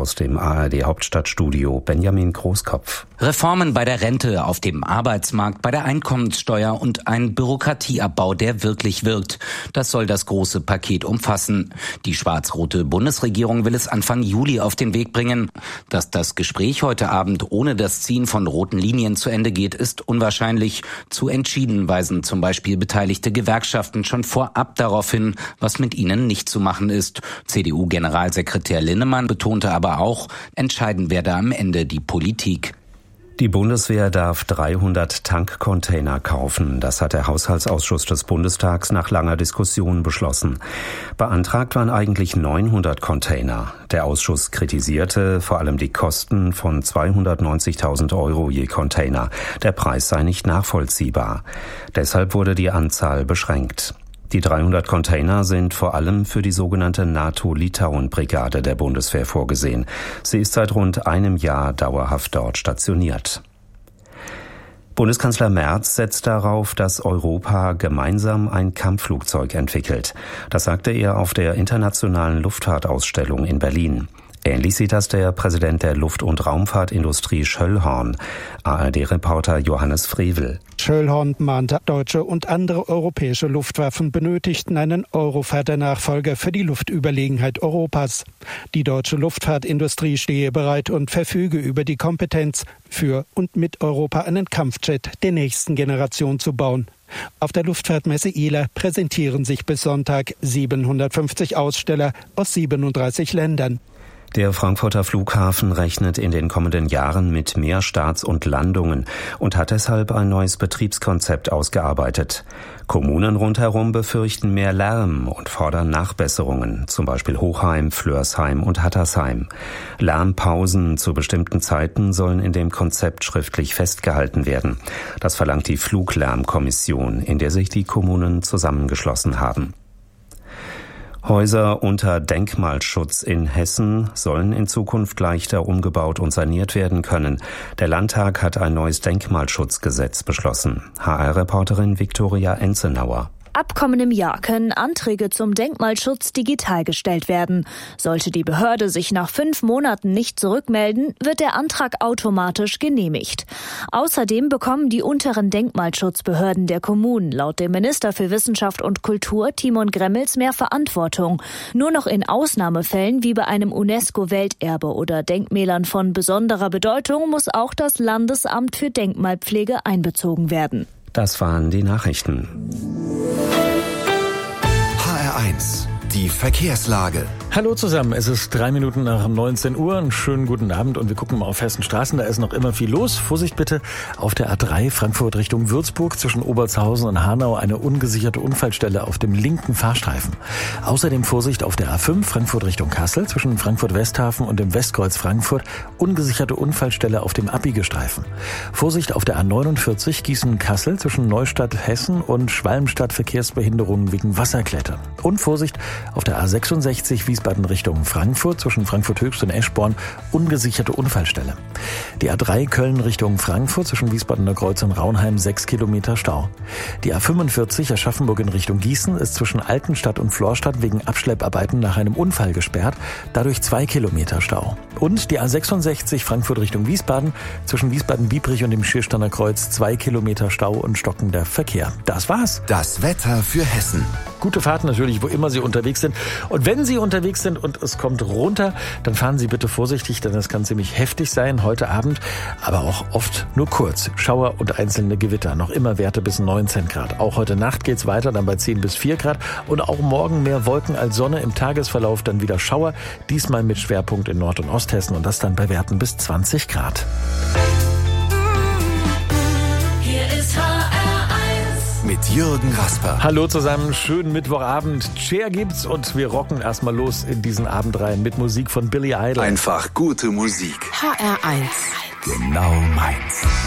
aus dem ARD-Hauptstadtstudio Benjamin Großkopf. Reformen bei der Rente, auf dem Arbeitsmarkt, bei der Einkommenssteuer und ein Bürokratieabbau, der wirklich wirkt. Das soll das große Paket umfassen. Die schwarz-rote Bundesregierung will es Anfang Juli auf den Weg bringen. Dass das Gespräch heute Abend ohne das Ziehen von roten Linien zu Ende geht, ist unwahrscheinlich. Zu entschieden weisen zum Beispiel beteiligte Gewerkschaften schon vorab darauf hin, was mit ihnen nicht zu machen ist. CDU-Generalsekretär Linnemann betonte aber auch, entscheiden werde am Ende die Politik. Die Bundeswehr darf 300 Tankcontainer kaufen. Das hat der Haushaltsausschuss des Bundestags nach langer Diskussion beschlossen. Beantragt waren eigentlich 900 Container. Der Ausschuss kritisierte vor allem die Kosten von 290.000 € je Container. Der Preis sei nicht nachvollziehbar. Deshalb wurde die Anzahl beschränkt. Die 300 Container sind vor allem für die sogenannte NATO-Litauen-Brigade der Bundeswehr vorgesehen. Sie ist seit rund einem Jahr dauerhaft dort stationiert. Bundeskanzler Merz setzt darauf, dass Europa gemeinsam ein Kampfflugzeug entwickelt. Das sagte er auf der Internationalen Luftfahrtausstellung in Berlin. Ähnlich sieht das der Präsident der Luft- und Raumfahrtindustrie Schöllhorn. ARD-Reporter Johannes Frevel. Schöllhorn mahnte, deutsche und andere europäische Luftwaffen benötigten einen Eurofighter-Nachfolger für die Luftüberlegenheit Europas. Die deutsche Luftfahrtindustrie stehe bereit und verfüge über die Kompetenz, für und mit Europa einen Kampfjet der nächsten Generation zu bauen. Auf der Luftfahrtmesse ILA präsentieren sich bis Sonntag 750 Aussteller aus 37 Ländern. Der Frankfurter Flughafen rechnet in den kommenden Jahren mit mehr Starts und Landungen und hat deshalb ein neues Betriebskonzept ausgearbeitet. Kommunen rundherum befürchten mehr Lärm und fordern Nachbesserungen, zum Beispiel Hochheim, Flörsheim und Hattersheim. Lärmpausen zu bestimmten Zeiten sollen in dem Konzept schriftlich festgehalten werden. Das verlangt die Fluglärmkommission, in der sich die Kommunen zusammengeschlossen haben. Häuser unter Denkmalschutz in Hessen sollen in Zukunft leichter umgebaut und saniert werden können. Der Landtag hat ein neues Denkmalschutzgesetz beschlossen. HR-Reporterin Viktoria Enzenauer. Ab kommendem Jahr können Anträge zum Denkmalschutz digital gestellt werden. Sollte die Behörde sich nach 5 Monaten nicht zurückmelden, wird der Antrag automatisch genehmigt. Außerdem bekommen die unteren Denkmalschutzbehörden der Kommunen laut dem Minister für Wissenschaft und Kultur Timon Gremmels mehr Verantwortung. Nur noch in Ausnahmefällen wie bei einem UNESCO-Welterbe oder Denkmälern von besonderer Bedeutung muss auch das Landesamt für Denkmalpflege einbezogen werden. Das waren die Nachrichten. HR1, die Verkehrslage. Hallo zusammen, es ist 3 Minuten nach 19 Uhr. Einen schönen guten Abend und wir gucken mal auf Hessens Straßen. Da ist noch immer viel los. Vorsicht bitte auf der A3 Frankfurt Richtung Würzburg zwischen Obertshausen und Hanau eine ungesicherte Unfallstelle auf dem linken Fahrstreifen. Außerdem Vorsicht auf der A5 Frankfurt Richtung Kassel zwischen Frankfurt-Westhafen und dem Westkreuz Frankfurt. Ungesicherte Unfallstelle auf dem Abbiegestreifen. Vorsicht auf der A49 Gießen-Kassel zwischen Neustadt Hessen und Schwalmstadt Verkehrsbehinderungen wegen Wasserklettern. Und Vorsicht auf der A66 Wiesbaden Richtung Frankfurt zwischen Frankfurt Höchst und Eschborn ungesicherte Unfallstelle. Die A3 Köln Richtung Frankfurt zwischen Wiesbadener Kreuz und Raunheim 6 Kilometer Stau. Die A45 Aschaffenburg in Richtung Gießen ist zwischen Altenstadt und Florstadt wegen Abschlepparbeiten nach einem Unfall gesperrt, dadurch 2 Kilometer Stau. Und die A66 Frankfurt Richtung Wiesbaden zwischen Wiesbaden-Biebrich und dem Schiersteiner Kreuz 2 Kilometer Stau und stockender Verkehr. Das war's. Das Wetter für Hessen. Gute Fahrt natürlich, wo immer Sie unterwegs sind. Und wenn Sie unterwegs sind und es kommt runter, dann fahren Sie bitte vorsichtig, denn das kann ziemlich heftig sein heute Abend, aber auch oft nur kurz. Schauer und einzelne Gewitter, noch immer Werte bis 19 Grad. Auch heute Nacht geht's weiter, dann bei 10 bis 4 Grad. Und auch morgen mehr Wolken als Sonne, im Tagesverlauf dann wieder Schauer, diesmal mit Schwerpunkt in Nord- und Osthessen und das dann bei Werten bis 20 Grad. Mit Jürgen Rasper. Hallo zusammen, schönen Mittwochabend. Cher gibt's und wir rocken erstmal los in diesen Abend rein mit Musik von Billy Idol. Einfach gute Musik. HR1. Genau meins.